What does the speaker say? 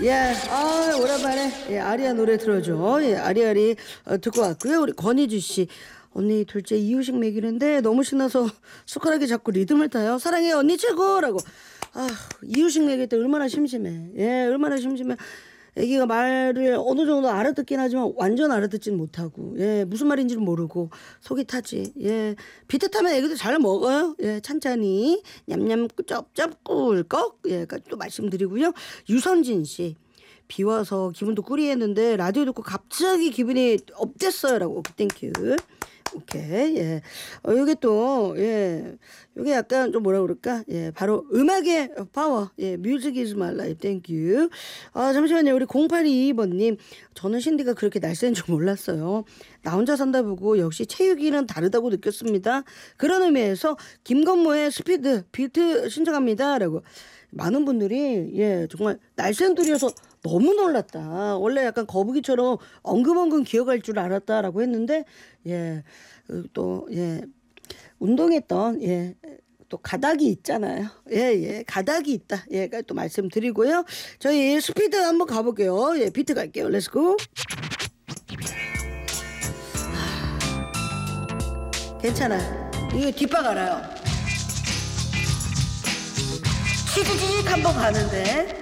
예, 오랜만에 예, 아리아 노래 들어줘. 예, 아리아리 듣고 왔고요. 우리 권희주 씨. 언니 둘째 이유식 먹이는데 너무 신나서 숟가락이 자꾸 리듬을 타요. 사랑해 언니 최고라고. 아, 이유식 먹일 때 얼마나 심심해. 예, 얼마나 심심해. 애기가 말을 어느 정도 알아듣긴 하지만 완전 알아듣지는 못하고, 예, 무슨 말인지는 모르고 속이 타지. 예, 비트 타면 애기도 잘 먹어요. 예, 찬찬히 냠냠 쩝쩝 꿀꺽. 예, 또 말씀드리고요. 유선진 씨. 비 와서 기분도 꾸리했는데 라디오 듣고 갑자기 기분이 업됐어요라고. 땡큐. 오케이. 예. 요게 또, 예. 요게 약간 좀 뭐라 그럴까? 예. 바로 음악의 파워. 예. 뮤직 이즈 마이 라이프. 땡큐. 잠시만요. 우리 0822번님. 저는 신디가 그렇게 날쌘 줄 몰랐어요. 나 혼자 산다 보고 역시 체육이는 다르다고 느꼈습니다. 그런 의미에서 김건모의 스피드, 비트 신청합니다. 라고. 많은 분들이, 예. 정말 날쌘들이어서 너무 놀랐다. 원래 약간 거북이처럼 엉금엉금 기어갈 줄 알았다라고 했는데, 예, 또, 예, 운동했던, 예, 또 가닥이 있잖아요. 예, 가닥이 있다. 예, 또 말씀드리고요. 저희 스피드 한번 가볼게요. 예, 비트 갈게요. 렛츠고. 괜찮아. 이거 뒷박 알아요. 치지직 한번 가는데.